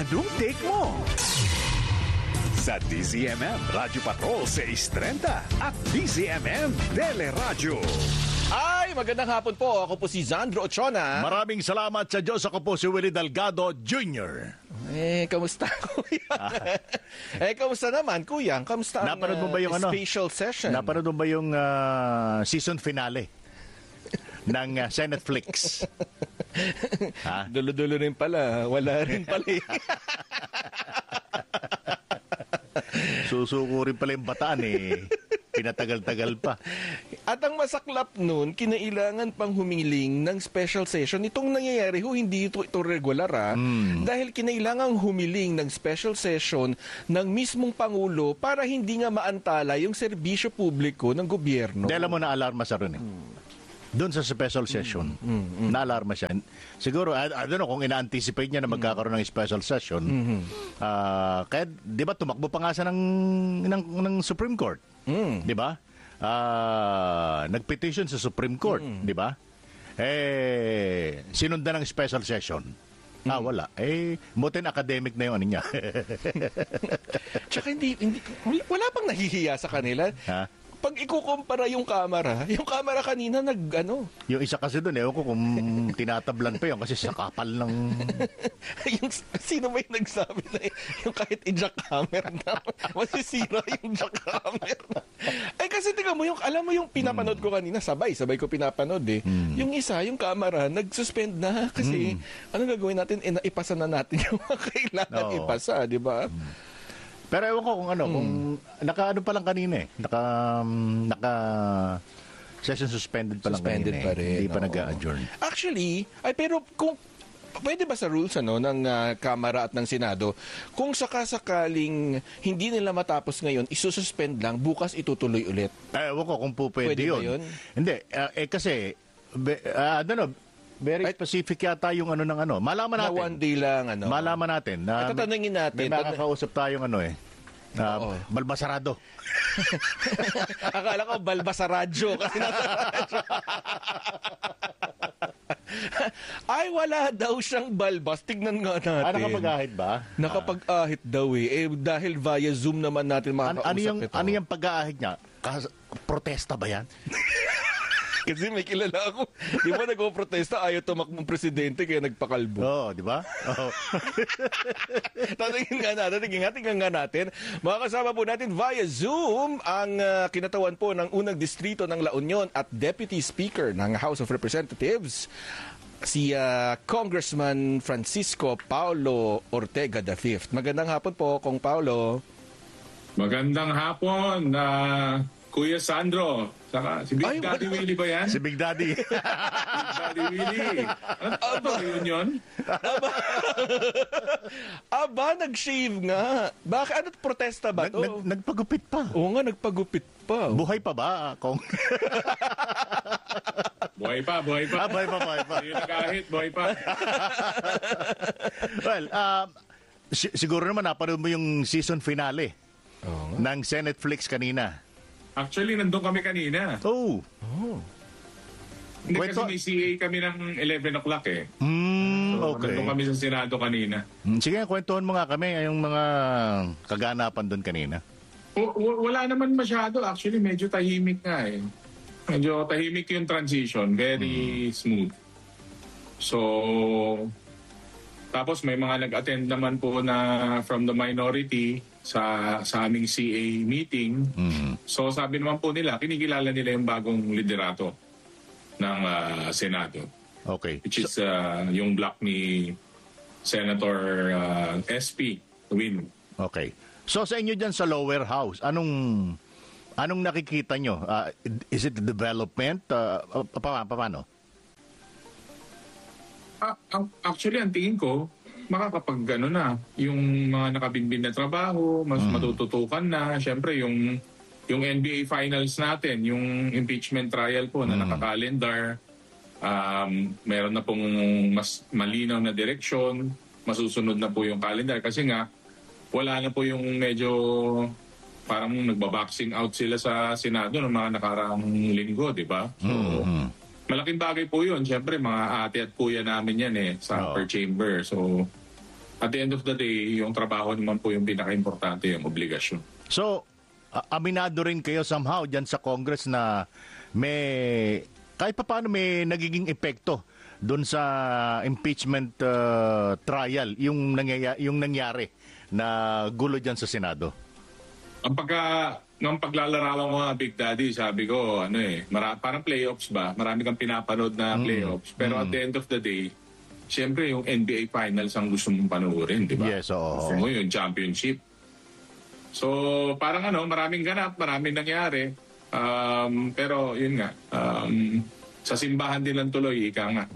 Anong take mo? Sa DZMM Radyo Patrol 630 at DZMM Teleradyo. Ay, magandang hapon po. Ako po si Zandro Ochona. Maraming salamat sa Diyos. Ako po si Willie Delgado Jr. Kamusta, Kuya? Kamusta naman, Kuya? Kamusta ang Napanood mo ba yung special session? Napanood mo ba yung season finale ng Senate Flix? Dulo-dulo rin pala. Wala rin pala. Susuko rin pala yung bataan Pinatagal-tagal pa. At ang masaklap nun, kinailangan pang humiling ng special session. Itong nangyayari hindi ito regular dahil kinailangan humiling ng special session ng mismong Pangulo para hindi nga maantala yung serbisyo publiko ng gobyerno. Dahil mo na alarma sa rin doon sa special session, na-alarma siya. Siguro, I don't know kung ina-anticipate niya na magkakaroon ng special session. Kaya, di ba, tumakbo pa nga siya ng Supreme Court. Di ba? Nag-petition sa Supreme Court. Di ba? Sinundan ng special session. Wala. Mutin academic na yung ano niya. Tsaka wala pang nahihiya sa kanila. Ha? Pag ikukumpara yung camera kanina Yung isa kasi doon, ewan ko kung tinatablan pa yun kasi sa kapal ng... Sino ba yung nagsabi na yung kahit i-jack camera na masisira yung jack camera? Kasi tingnan mo, alam mo yung pinapanood ko kanina, sabay ko pinapanood Yung isa, yung camera, nag-suspend na kasi ano gagawin natin? Ipasa na natin yung kailangan ipasa, di ba? Pero ewan ko kung kung naka-ano pa lang kanina session suspended pa lang suspended kanina. Pa rin. Hindi pa nag-a-adjourn. Actually, pero kung pwede ba sa rules ng Kamara at ng Senado, kung sakasakaling hindi nila matapos ngayon, isususpend lang, bukas itutuloy ulit? Ewan ko kung pwede yun. Hindi, kasi, I don't know, very specific yata yung Malaman natin. Na one day lang, Malaman natin. Tatanungin natin. May makakausap tayong balbasarado. Akala ko balbasaradyo kasi nasa radyo. Ay, wala daw siyang balbas. Tignan nga natin. Nakapag-ahit ba? Nakapag-ahit daw dahil via Zoom naman natin makakausap ito. Ano yung pag-ahit niya? Protesta ba yan? Kasi may kilala ako. Di ba nagpo-protesta, ayaw tumakbong presidente kaya nagpakalbo. Di ba? Tingnan nga natin. Makakasama po natin via Zoom ang kinatawan po ng unang distrito ng La Union at Deputy Speaker ng House of Representatives, si Congressman Francisco Paulo Ortega V. Magandang hapon po, Kong Paulo. Magandang hapon, Kuya Sandro. Saka, si Big Daddy Willie ba yan? Si Big Daddy. Big Daddy Willie. Ano ba yun? Nag-shave nga. Bakit? Ano't protesta ba to? Nagpagupit pa. Oo nga, nagpagupit pa. Buhay pa ba, Kong? Buhay pa. Buhay pa. Hindi nag-ahit, buhay pa. Well, siguro naman napanood mo yung season finale ng Senate Flix kanina. Actually, nandun kami kanina. Hindi kasi may CA kami ng 11 o'clock Okay. Nandun kami sa Senado kanina. Sige, kwentuhan mo nga kami yung mga kaganapan doon kanina. Wala naman masyado. Actually, medyo tahimik nga Medyo tahimik yung transition. Very smooth. So, tapos may mga nag-attend naman po na from the minority sa aming CA meeting. So sabi naman po nila, kinikilala nila yung bagong liderato ng Senado. Okay. Which is yung block ni Senator SP Win. Okay. So sa inyo dyan sa lower house, anong nakikita nyo? Is it development? Paano? Actually, ang tingin ko, makakapag yung mga nakabinbin na trabaho, mas matututukan na. Siyempre, yung NBA Finals natin, yung impeachment trial po na nakakalendar, meron na pong mas malinaw na direksyon, masusunod na po yung calendar. Kasi nga, wala na po yung medyo parang nagbaboxing out sila sa Senado ng mga nakaraang linggo, di ba? So, malaking bagay po yun. Siyempre, mga ate at kuya namin yan sa upper chamber. So, at the end of the day, yung trabaho naman po yung pinaka-importante, yung obligasyon. So, aminado rin kayo somehow dyan sa Congress na may, kahit pa paano may nagiging epekto doon sa impeachment trial, yung nangyari na gulo dyan sa Senado. Nung paglalarawan ko nga Big Daddy, sabi ko, parang playoffs ba? Marami kang pinapanood na playoffs. Pero at the end of the day, siyempre yung NBA Finals ang gusto mong panoorin, di ba? Yes, oo. Gusto mo yung championship. So, parang maraming ganap, maraming nangyari. Pero yun nga, sa simbahan din ang tuloy, ika nga.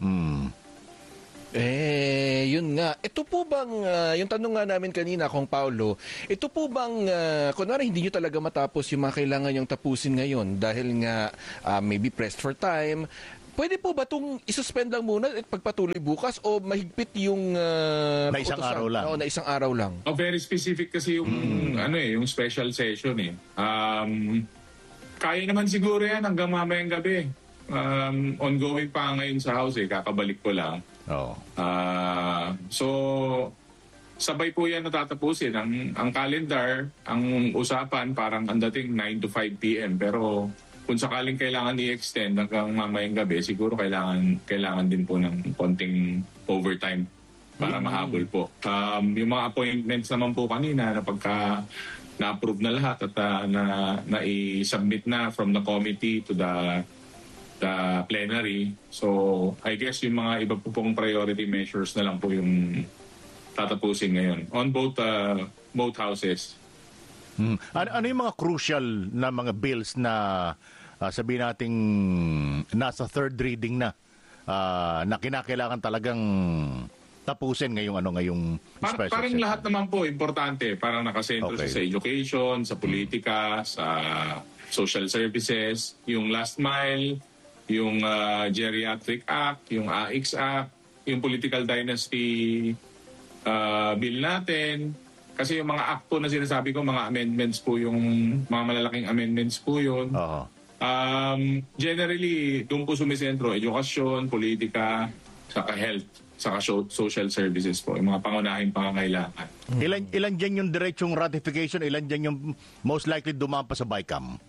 Yun nga. Ito po bang, yung tanong nga namin kanina, Kong Paulo, ito po bang, kunwari hindi nyo talaga matapos yung mga kailangan yung tapusin ngayon dahil nga maybe pressed for time, pwede po ba itong isuspend lang muna at pagpatuloy bukas o mahigpit yung na isang utosan? araw lang? Oo, na isang araw lang. Very specific kasi yung, yung special session eh. Kaya naman siguro yan hanggang mamayang gabi. Ongoing pa ngayon sa House kakabalik ko lang. Oo. So, sabay po yan natatapusin. Ang calendar, ang usapan, parang ang dating 9 to 5 p.m. Pero kung sakaling kailangan i-extend hanggang mamayang gabi, siguro kailangan din po ng konting overtime para mahabol po. Yung mga appointments naman po kanina na pagka na-approve na lahat at na-i-submit na from the committee to the plenary. So, I guess yung mga iba po pong priority measures na lang po yung tatapusin ngayon on both houses. Ano yung mga crucial na mga bills na sabihin nating nasa third reading na na kinakailangan talagang tapusin ngayong special parang session? lahat naman po importante. Parang nakasentro sa education, sa politika, sa social services, yung last mile, yung Geriatric Act, yung AIX Act, yung Political Dynasty bill natin. Kasi yung mga akto na sinasabi ko, mga amendments po yung, mga malalaking amendments po yun. Generally, doon po sumisentro, edukasyon, politika, saka health, saka social services po, yung mga pangunahing pangangailangan. Ilan dyan yung diretsong ratification, ilan dyan yung most likely dumampa sa BICAM?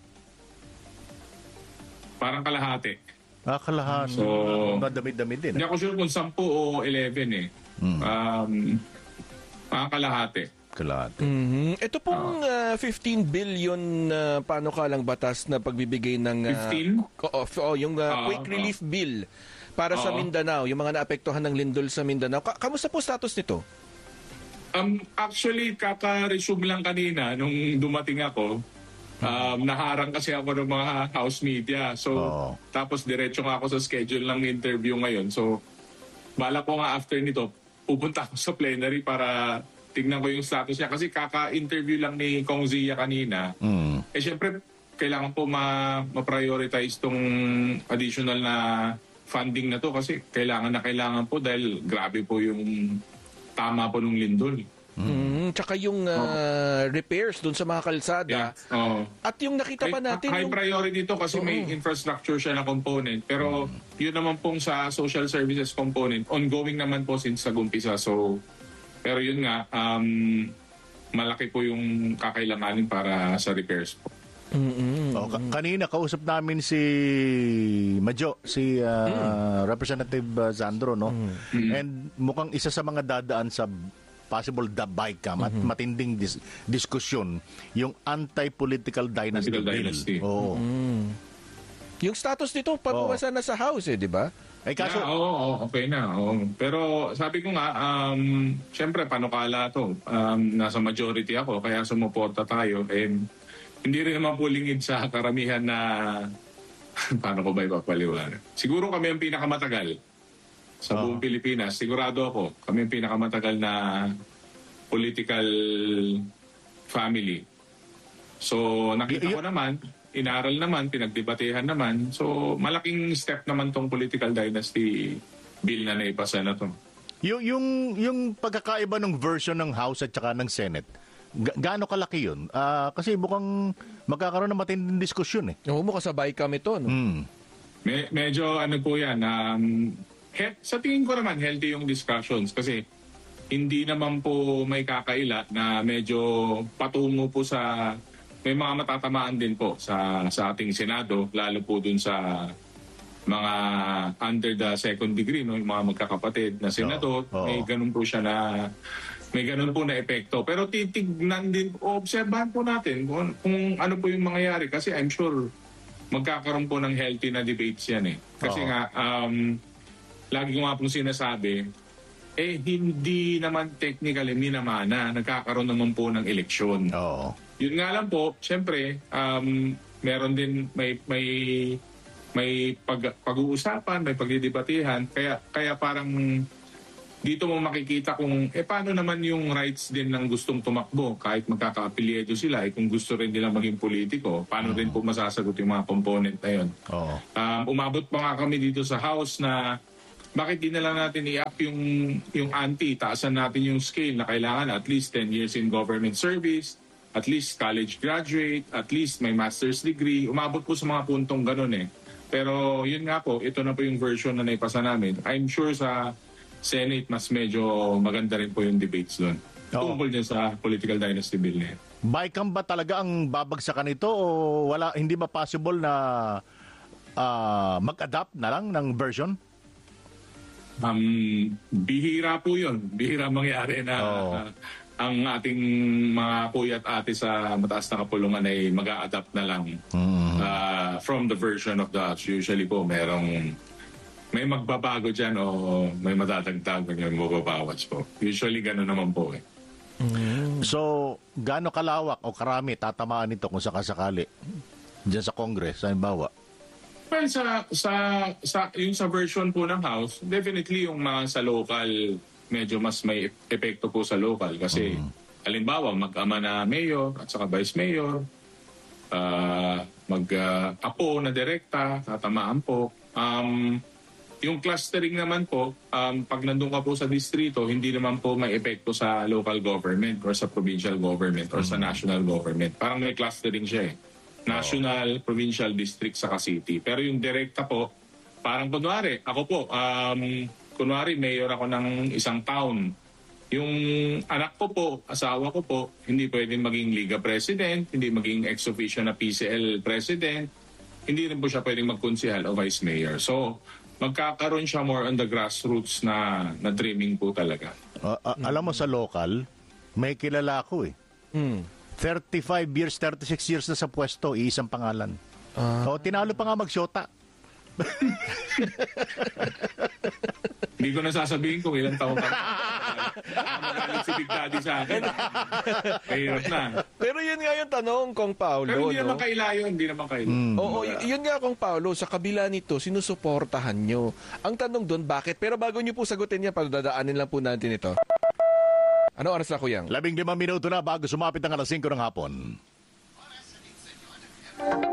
Parang kalahati. Kalahati. So, madami-dami din. Hindi ako sure kung 10 o 11 eh. Parang kalahati. Ito pong 15 billion panukalang batas na pagbibigay ng 15? Yung quick relief bill para sa Mindanao, yung mga naapektuhan ng lindol sa Mindanao. Kamusta po status nito? Actually, kaka-resume lang kanina nung dumating ako. Naharang kasi ako ng mga house media. So, tapos diretso nga ako sa schedule ng interview ngayon. So, bala ko nga after nito, pupunta ako sa plenary para tignan ko yung status niya. Kasi kaka-interview lang ni Kong Zia kanina. Siyempre, kailangan po ma-prioritize tong additional na funding na to kasi kailangan po dahil grabe po yung tama po nung lindol. Tsaka yung repairs dun sa mga kalsada. At yung nakita pa natin... High priority to kasi may infrastructure siya na component. Pero yun naman pong sa social services component, ongoing naman po since nag-umpisa. So, pero yun nga, malaki po yung kakailanganin para sa repairs po. Kanina kausap namin si Madjo, si Representative Sandro, no? And mukhang isa sa mga dadaan sa possible BICAM at matinding diskusyon yung anti-political dynasty bill. Yung status nito pabuwasan na sa House di ba? Kaso okay na. Pero sabi ko nga, syempre panukala to. Nasa majority ako kaya sumuporta tayo. Hindi rin naman po lingid sa karamihan na paano ko ba ipapaliwanag? Siguro kami ang pinakamatagal sa buong Pilipinas. Sigurado ako, kami ang pinakamatagal na political family. So nakita ko naman, inaral naman, pinagdebatehan naman. So malaking step naman tong political dynasty bill na naipasa na to. Yung pagkakaiba ng version ng House at saka ng Senate, gaano kalaki yun? Kasi mukhang magkakaroon ng matinding diskusyon eh. Mukha sa BICAM ito, no? Medyo ano po yan, sa tingin ko naman healthy yung discussions kasi hindi naman po may kakaila na medyo patungo po sa may mga matatamaan din po sa ating Senado, lalo po dun sa mga under the second degree, no, yung mga magkakapatid na senador. May ganun po siya may ganun po na epekto. Pero titignan din, obserbahan po natin kung ano po yung mangyayari kasi I'm sure magkakaroon po ng healthy na debates yan eh. Kasi nga, lagi ko nga pong sinasabi, hindi naman technically minamana, nagkakaroon naman po ng eleksyon. Yun nga lang po, syempre, meron din, may pag-uusapan, may pagdidebatihan, kaya parang dito mo makikita kung paano naman yung rights din ng gustong tumakbo kahit magkaka-apelyedo sila, kung gusto rin nila maging politiko, paano rin po masasagot yung mga component na yun. Umabot pa nga kami dito sa House na bakit di na lang natin i-up yung ante, taasan natin yung scale na kailangan at least 10 years in government service, at least college graduate, at least may master's degree. Umabot po sa mga puntong ganun eh. Pero yun nga po, ito na po yung version na naipasa namin. I'm sure sa Senate, mas medyo maganda rin po yung debates doon. Tungkol dyan sa political dynasty bill na yun. BICAM ba talaga ang babagsakan ito o hindi ba possible na mag-adapt na lang ng version? Bihira po yun. Bihira mangyari na ang ating mga kuya at ate sa mataas na kapulungan ay mag-a-adapt na lang from the version of the House. Usually po may magbabago dyan o may madadagdag o may mababawas po. Usually gano'n naman po eh. So, gaano kalawak o karami tatamaan nito kung sakasakali dyan sa Congress, halimbawa? Well, yung sa version po ng House, definitely yung mga sa local, medyo mas may epekto po sa local. Kasi, halimbawa, mag-ama na mayor at saka vice mayor, mag-apo na direkta, tatamaan po. Yung clustering naman po, pag nandun ka po sa distrito, hindi naman po may epekto sa local government or sa provincial government or sa national government. Parang may clustering siya eh. National, provincial, district, saka city. Pero yung direkta po, parang kunwari, ako po, kunwari mayor ako ng isang town. Yung anak ko po, asawa ko po, hindi pwedeng maging Liga President, hindi maging ex-officio na PCL President, hindi rin po siya pwedeng magkonsehal o Vice Mayor. So, magkakaroon siya more on the grassroots na trimming po talaga. Alam mo sa local, may kilala ko eh. 35 years, 36 years na sa pwesto, iisang pangalan. Tinalo pa nga mag-shota. Hindi ko nasasabihin kung ilang taon ka. Magalit si Big Daddy sa akin. Kahirap na. Pero yun nga yung tanong, Kong Paulo. Pero hindi naman kailayo, hindi naman kailayo. Oo, yun nga, Kong Paulo, sa kabila nito, sinusuportahan nyo. Ang tanong doon, bakit? Pero bago nyo po sagutin yan, padadaanin lang po natin ito. Ano oras na, Kuyang? 15 minuto na bago sumapit ang 5:00 ng hapon.